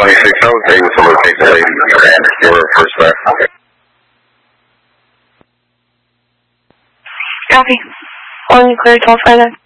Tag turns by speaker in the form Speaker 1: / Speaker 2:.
Speaker 1: 26, I was able to locate the lady your first back.
Speaker 2: Copy. On clear 12 5 then.